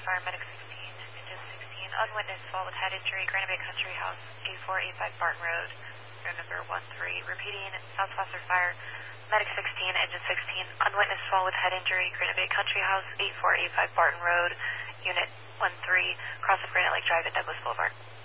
Fire, Medic 16, Engine 16, unwitnessed fall with head injury, Granite Bay Country House, 8485 Barton Road, number 13. Repeating, Southwestern Fire, Medic 16, Engine 16, unwitnessed fall with head injury, Granite Bay Country House, 8485 Barton Road, Unit 13, cross of Granite Lake Drive at Douglas Boulevard.